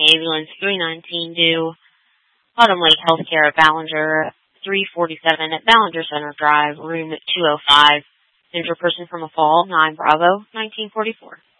Ambulance 319 due. Autumn Lake Healthcare at Ballinger 347 at Ballinger Center Drive, room 205. Injured person from a fall, 9 Bravo, 1944.